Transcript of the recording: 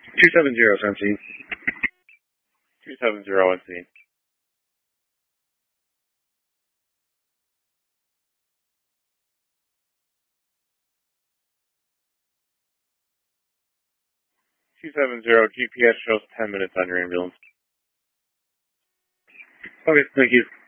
270 on scene. 270 on scene. 270, GPS shows 10 minutes on your ambulance. Okay, thank you.